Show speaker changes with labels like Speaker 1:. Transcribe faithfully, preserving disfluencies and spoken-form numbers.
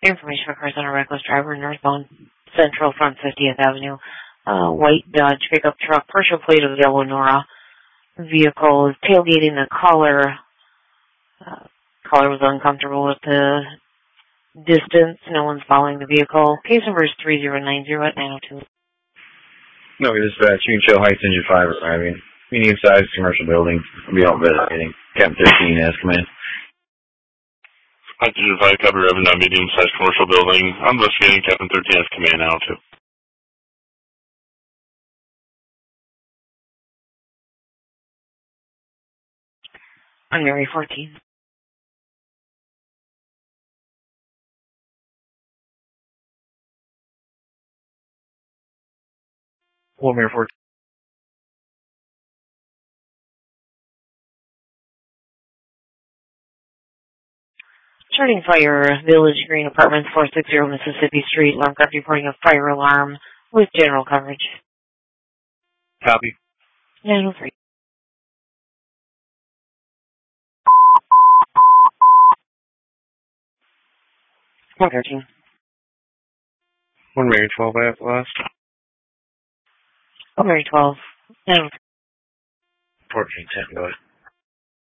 Speaker 1: Information occurs on a reckless driver northbound Central from fiftieth Avenue. Uh, white Dodge pickup truck, partial plate of yellow Nora. Vehicle is tailgating the caller. Uh, caller was uncomfortable with the distance. No one's following the vehicle. Case number is three zero nine zero at nine oh two.
Speaker 2: No, dispatch. You can show Heights Engine five arriving. Medium sized commercial building. We'll be out investigating. Captain thirteen has come in.
Speaker 3: Heights Engine five, copy Reverend, on medium sized commercial building. I'm investigating. Captain thirteen has come in now too.
Speaker 1: On Mary fourteen.
Speaker 2: One Mary fourteen.
Speaker 1: Starting fire, Village Green Apartments, four sixty Mississippi Street. Alarm craft reporting a fire alarm with general coverage.
Speaker 2: Copy.
Speaker 1: nine oh three. one thirteen.
Speaker 2: One Mary twelve, I have last.
Speaker 1: one Mary twelve. nine oh three.
Speaker 2: fourteen ten, go ahead.